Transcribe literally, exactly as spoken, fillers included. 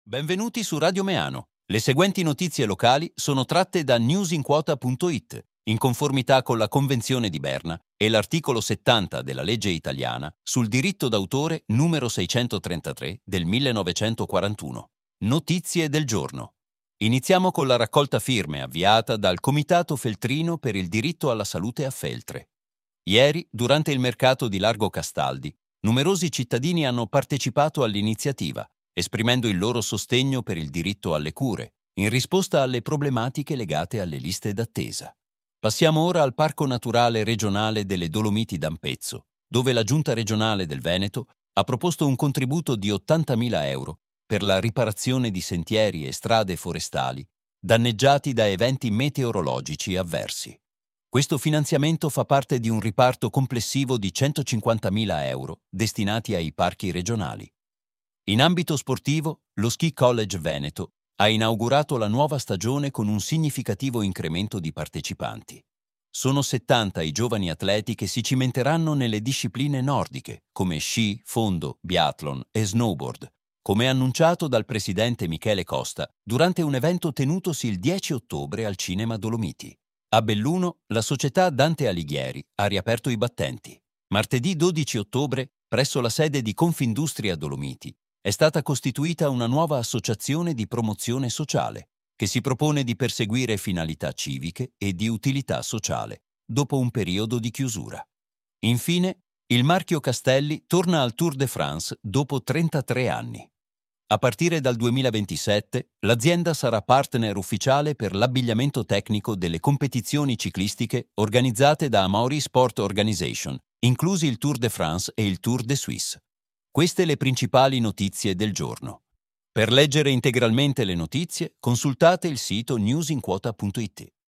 Benvenuti su Radio Meano. Le seguenti notizie locali sono tratte da newsinquota punto it, in conformità con la Convenzione di Berna e l'articolo settanta della legge italiana sul diritto d'autore numero seicentotrentatré del millenovecentoquarantuno. Notizie del giorno. Iniziamo con la raccolta firme avviata dal Comitato Feltrino per il diritto alla salute a Feltre. Ieri, durante il mercato di Largo Castaldi, numerosi cittadini hanno partecipato all'iniziativa, esprimendo il loro sostegno per il diritto alle cure, in risposta alle problematiche legate alle liste d'attesa. Passiamo ora al Parco Naturale Regionale delle Dolomiti d'Ampezzo, dove la Giunta regionale del Veneto ha proposto un contributo di ottantamila euro per la riparazione di sentieri e strade forestali danneggiati da eventi meteorologici avversi. Questo finanziamento fa parte di un riparto complessivo di centocinquantamila euro destinati ai parchi regionali. In ambito sportivo, lo Ski College Veneto ha inaugurato la nuova stagione con un significativo incremento di partecipanti. Sono settanta i giovani atleti che si cimenteranno nelle discipline nordiche, come sci, fondo, biathlon e snowboard, come annunciato dal presidente Michele Costa durante un evento tenutosi il dieci ottobre al Cinema Dolomiti. A Belluno, la società Dante Alighieri ha riaperto i battenti. Martedì dodici ottobre, presso la sede di Confindustria Dolomiti, è stata costituita una nuova associazione di promozione sociale che si propone di perseguire finalità civiche e di utilità sociale dopo un periodo di chiusura. Infine, il marchio Castelli torna al Tour de France dopo trentatré anni. A partire dal duemilaventisette, l'azienda sarà partner ufficiale per l'abbigliamento tecnico delle competizioni ciclistiche organizzate da Amaury Sport Organization, inclusi il Tour de France e il Tour de Suisse. Queste le principali notizie del giorno. Per leggere integralmente le notizie, consultate il sito newsinquota punto it.